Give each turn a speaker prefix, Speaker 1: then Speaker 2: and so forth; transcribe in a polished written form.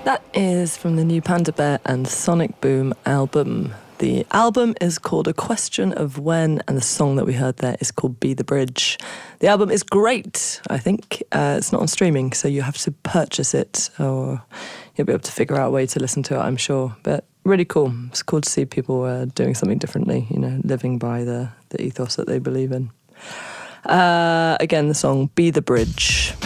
Speaker 1: That is from the new Panda Bear and Sonic Boom album. The album is called A Question of When, and the song that we heard there is called Be the Bridge. The album is great, I think. It's not on streaming, so you have to purchase it, or you'll be able to figure out a way to listen to it, I'm sure. But really cool. It's cool to see people doing something differently, you know, living by the ethos that they believe in. Again, the song Be the Bridge.